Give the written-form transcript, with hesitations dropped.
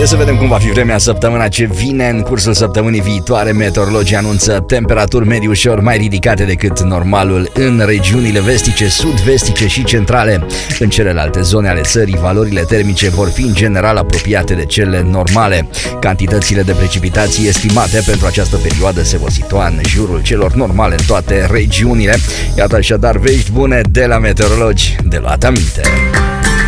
Hai să vedem cum va fi vremea săptămâna ce vine. În cursul săptămânii viitoare, meteorologii anunță temperaturi medii ușor mai ridicate decât normalul în regiunile vestice, sud-vestice și centrale. În celelalte zone ale țării, valorile termice vor fi în general apropiate de cele normale. Cantitățile de precipitații estimate pentru această perioadă se vor situa în jurul celor normale în toate regiunile. Iată așadar vești bune de la meteorologi de luat aminte.